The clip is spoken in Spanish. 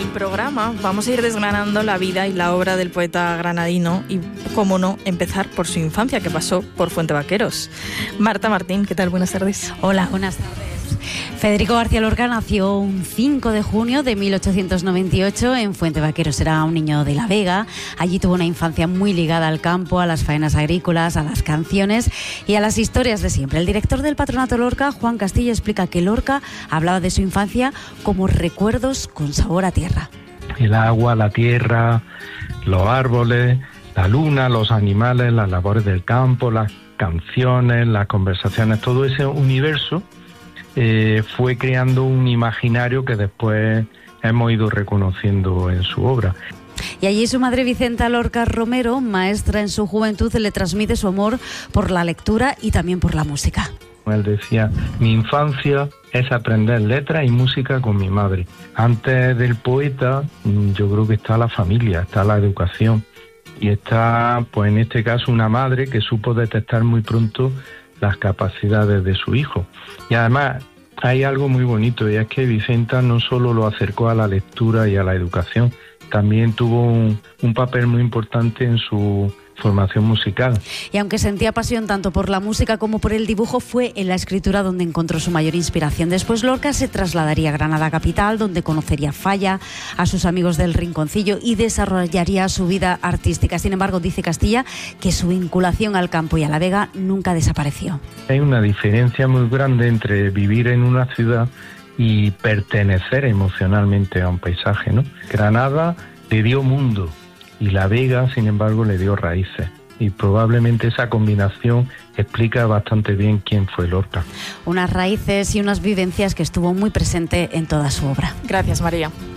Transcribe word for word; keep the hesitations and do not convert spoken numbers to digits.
programa vamos a ir desgranando la vida y la obra del poeta granadino y, cómo no, empezar por su infancia, que pasó por Fuentevaqueros. Marta Martín, ¿qué tal? Buenas tardes. Hola, buenas tardes. Federico García Lorca nació un cinco de junio de mil ochocientos noventa y ocho en Fuentevaqueros. Era un niño de La Vega. Allí tuvo una infancia muy ligada al campo, a las faenas agrícolas, a las canciones y a las historias de siempre. El director del Patronato Lorca, Juan Castillo, explica que Lorca hablaba de su infancia como recuerdos con sabor a tierra. El agua, la tierra, los árboles, la luna, los animales, las labores del campo, las canciones, las conversaciones, todo ese universo Eh, fue creando un imaginario que después hemos ido reconociendo en su obra. Y allí su madre Vicenta Lorca Romero, maestra en su juventud, le transmite su amor por la lectura y también por la música. Él decía, mi infancia es aprender letras y música con mi madre. Antes del poeta, yo creo que está la familia, está la educación. Y está, pues en este caso, una madre que supo detectar muy pronto las capacidades de su hijo. Y además hay algo muy bonito, y es que Vicenta no solo lo acercó a la lectura y a la educación, también tuvo un, un papel muy importante en su formación musical. Y aunque sentía pasión tanto por la música como por el dibujo, fue en la escritura donde encontró su mayor inspiración. Después Lorca se trasladaría a Granada capital, donde conocería a Falla, a sus amigos del Rinconcillo y desarrollaría su vida artística. Sin embargo, dice Castilla que su vinculación al campo y a La Vega nunca desapareció. Hay una diferencia muy grande entre vivir en una ciudad y pertenecer emocionalmente a un paisaje, ¿no? Granada le dio mundo y La Vega, sin embargo, le dio raíces. Y probablemente esa combinación explica bastante bien quién fue Lorca. Unas raíces y unas vivencias que estuvo muy presente en toda su obra. Gracias, María.